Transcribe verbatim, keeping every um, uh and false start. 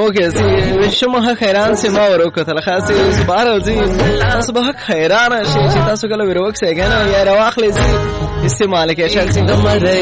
اوکې سي شمه خیران سي ما ورو کتل خاصه سبحان زی تاسو به خیران شي چې تاسو کله ورو وکسه غنه یا راخلې سي استعمال کې شخصي